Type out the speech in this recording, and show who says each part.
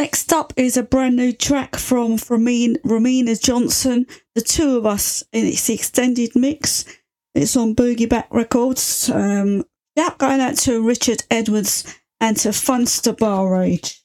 Speaker 1: Next up is a brand new track from Romina Johnson, The Two of Us, in its extended mix. It's on Boogie Back Records. Going out to Richard Edwards and to Funster Bar Rage.